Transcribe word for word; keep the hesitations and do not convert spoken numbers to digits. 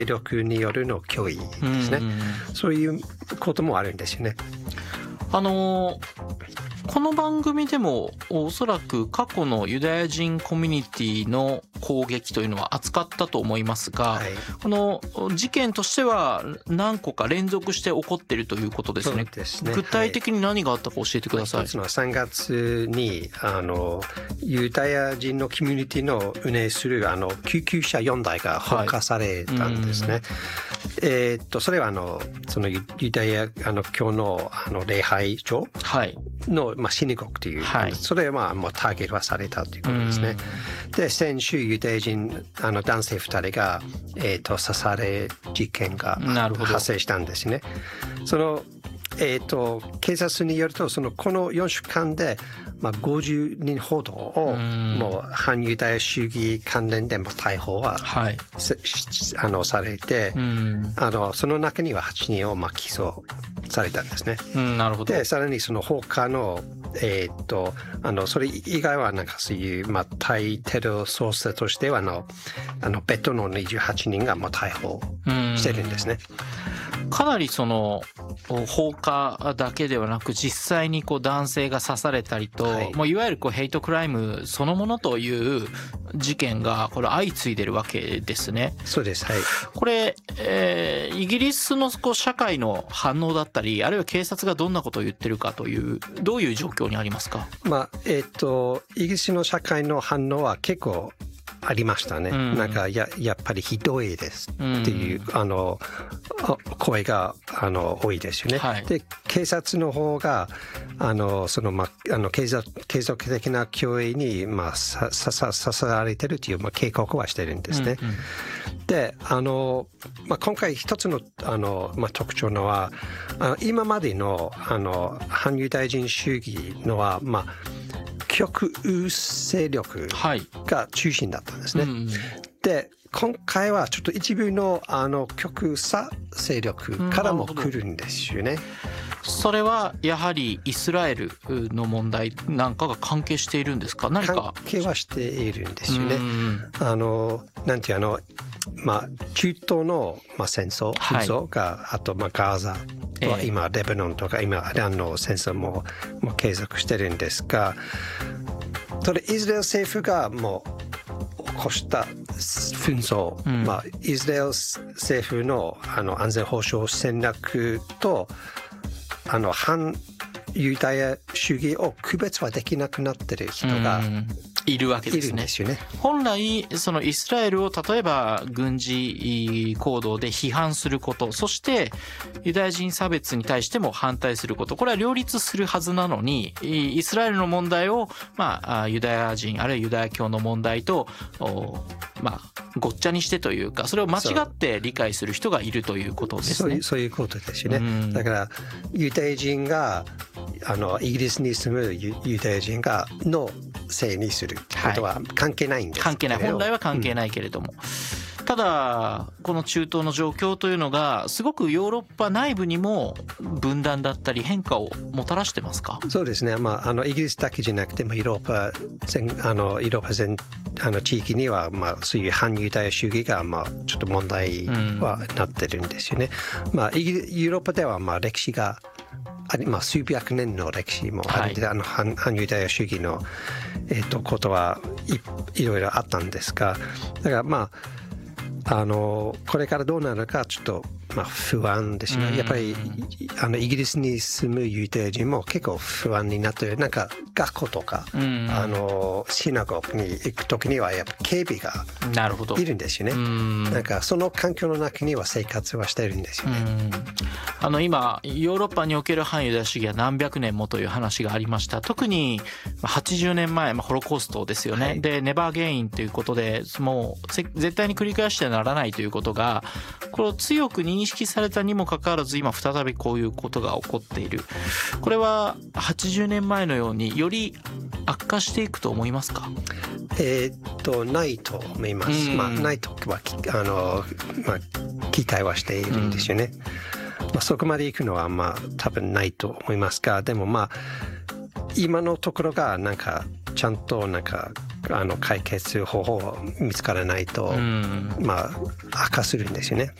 力によるの脅威ですね、うんうんうん、そういうこともあるんですよね。 あのこの番組でもおそらく過去のユダヤ人コミュニティの攻撃というのは扱ったと思いますが、はい、この事件としては何個か連続して起こっているということですね。 そうですね。 具体的に何があったか教えてください。 一つのさんがつにあのユダヤ人のコミュニティの運営するあの救急車よんだいが放火されたんですね。はい、えー、っとそれはあのそのユダヤあの教のあの礼拝所の、はい、まあ、シニゴーグという、はい、それはまあもうターゲットはされたということですね。で先週ユダヤ人あの男性ふたりが、えー、と刺され事件が発生したんですね。そのえー、と警察によるとそのこのよんしゅうかんで、まあ、ごじゅうにんほどをもう反ユダヤ主義関連でも逮捕は、はい、あのされて、あのその中にははちにんをまあ起訴されたんですね。 うん、なるほど。 でさらにその放火のえー、っとあのそれ以外はなんかそういう、まあ、対テロ捜査としてはあのあの別のにじゅうはちにんがもう逮捕してるんですね。 かなりその放火だけではなく実際にこう男性が刺されたりと、はい、もういわゆるこうヘイトクライムそのものという事件がこれ相次いでるわけですね。 そうです、はい、 これ、えー、イギリスのこう社会の反応だったりあるいは警察がどんなことを言ってるかというどういう状況にありますか？ まあえー、っとイギリスの社会の反応は結構ありましたね、うん、なんか や, やっぱりひどいですっていう、うん、あの声があの多いですよね、はい、で警察の方があのその、ま、あの継続継続的な脅威に、まあ、さささささられてるという、まあ、警告はしてるんですね、うんうん、であの、まあ、今回一つの、あの、まあ、特徴のはあの今までの、あの反ユダヤ人主義のは、まあ極右勢力が中心だったんですね、はい、うん、で今回はちょっと一部のあの極左勢力からも来るんですよね、 うん、それはやはりイスラエルの問題なんかが関係しているんですか？何か関係はしているんですよね、うん、あのなんていうあのまあ中東の、まあ、戦争紛争が、はい、あとまあガーザと今レバノンとか今イランの戦争ももう継続してるんですが、それイスラエル政府がもう起こした紛争、うん、まあ、イスラエル政府のあの安全保障戦略とあの反ユダヤ主義を区別はできなくなってる人が、うん、 いるわけですね。 ですよね。 本来そのイスラエルを例えば軍事行動で批判すること、そしてユダヤ人差別に対しても反対すること、これは両立するはずなのに、イスラエルの問題を、まあ、ユダヤ人あるいはユダヤ教の問題と、まあ、ごっちゃにしてというか、それを間違って理解する人がいるということですね。 そういう、そういうことですよね、うん、だからユダヤ人があのイギリスに住む ユ, ユダヤ人がのせいにすることは関係ないんです、 はい、関係ない、本来は関係ないけれども、うん、ただこの中東の状況というのがすごくヨーロッパ内部にも分断だったり変化をもたらしてますか？ そうですね、まあ、あのイギリスだけじゃなくてもヨーロッパ全あのヨーロッパ全あの地域には、まあ、そういう反ユダヤ主義が、まあ、ちょっと問題はなってるんですよね、うん、まあ、イギリヨーロッパでは、まあ、歴史がまあ、数百年の歴史もあるので、はい、あの反ユダヤ主義の、えー、とことはいいろいろあったんですが、だからまああのこれからどうなるかちょっと、まあ、不安ですね。やっぱりあのイギリスに住むユダヤ人も結構不安になってる。なんか学校とか、あのシナゴーに行くときにはやっぱ警備がいるんですよね。なんかその環境の中には生活はしてるんですよね。 あの今ヨーロッパにおける反ユダヤ主義は何百年もという話がありました。特にはちじゅうねんまえ、まあ、ホロコーストですよね、はい、でネバーゲインということでもう絶対に繰り返してはならないということがこれを強く認識されたにもかかわらず今再びこういうことが起こっている。これははちじゅうねんまえのようにより悪化していくと思いますか？ えー、っとないと思います、まあ、ないとはあの、まあ、期待はしているんですよね、まあ、そこまで行くのはまあ多分ないと思いますが、でもまあ今のところがなんかちゃんとなんかあの解決方法見つからないと、うん、まあ悪化するんですよね。